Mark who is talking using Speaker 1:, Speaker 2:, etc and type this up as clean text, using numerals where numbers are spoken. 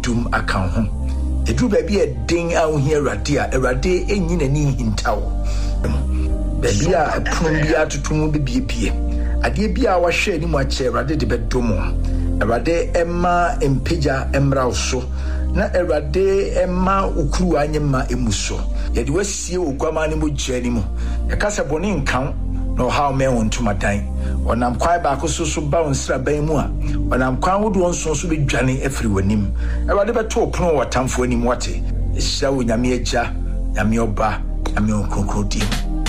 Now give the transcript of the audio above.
Speaker 1: dum aka ho edru ba bi e den a wo hia Awurade enyi nani hintawo baby a prum bi atotum bibie ade bi a wahwe ni mu ache Awurade de bedomo Awurade emma empeja emra so na Awurade emma ukuru anyema emuso yede wasie ogwama ne mo gyani mu yakasa boni nkan no how me wontuma dan onam kwai ba ko so ba onsra ban mu a onam kwan wodo onso so be dwane afiri wanim Awurade beto pono watamfo anim wate ehya wo nyame agya nyame oba nyame okrokro di